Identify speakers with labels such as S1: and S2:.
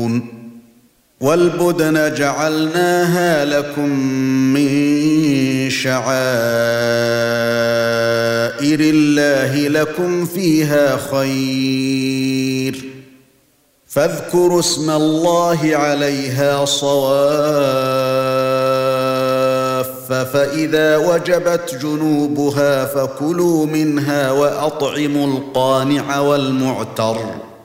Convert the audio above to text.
S1: والبدن جعلناها لكم من شعائر الله لكم فيها خير فاذكروا اسم الله عليها صواف فإذا وجبت جنوبها فكلوا منها وأطعموا القانع والمعتر